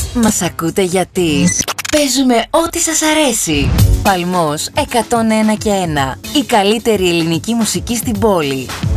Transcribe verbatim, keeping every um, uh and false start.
Μας ακούτε γιατί παίζουμε ό,τι σας αρέσει. Παλμός εκατόν ένα και ένα. Η καλύτερη ελληνική μουσική στην πόλη.